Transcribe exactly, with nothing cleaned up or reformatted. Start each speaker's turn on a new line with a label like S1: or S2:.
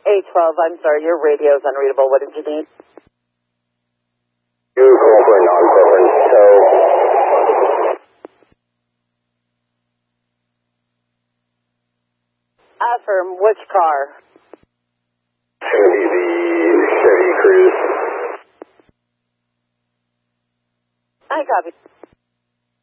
S1: eight twelve, I'm sorry, your radio is unreadable. What did you need?
S2: You girlfriend, non-girlfriend, so...
S1: Affirm, which car?
S2: It's going to be the Chevy Cruze.
S1: I copy.